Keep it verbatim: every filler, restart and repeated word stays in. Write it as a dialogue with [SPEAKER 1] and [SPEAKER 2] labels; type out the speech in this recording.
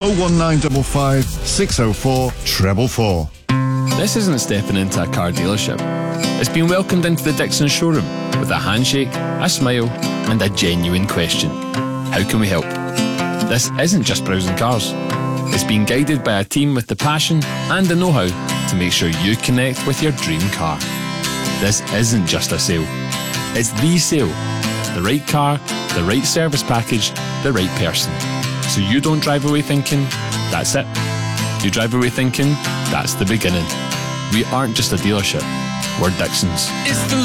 [SPEAKER 1] oh one nine five five, six oh four, four four four.
[SPEAKER 2] This isn't stepping into a car dealership. It's been welcomed into the Dixon showroom with a handshake, a smile and a genuine question. How can we help? This isn't just browsing cars. It's being guided by a team with the passion and the know-how to make sure you connect with your dream car. This isn't just a sale. It's the sale. The right car, the right service package, the right person. So you don't drive away thinking, that's it. You drive away thinking, that's the beginning. We aren't just a dealership, we're Dixons.
[SPEAKER 3] It's the